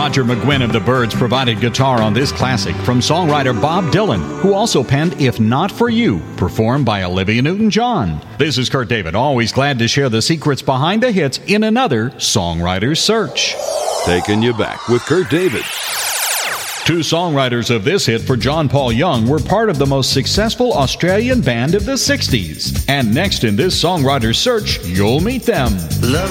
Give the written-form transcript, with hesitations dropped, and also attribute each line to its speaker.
Speaker 1: Roger McGuinn of the Byrds provided guitar on this classic from songwriter Bob Dylan, who also penned If Not For You, performed by Olivia Newton-John. This is Kurt David, always glad to share the secrets behind the hits in another Songwriter's Search.
Speaker 2: Taking you back with Kurt David.
Speaker 1: Two songwriters of this hit for John Paul Young were part of the most successful Australian band of the 60s. And next in this Songwriter's Search, you'll meet them.
Speaker 3: Love